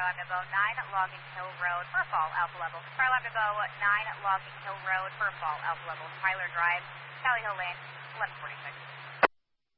Lab to go 9 Logging Hill Road, Furfall, Alpha Level. Fire Lab to go 9 Logging Hill Road, Furfall, Alpha Level. Tyler Drive, Valley Hill Lane, 1146.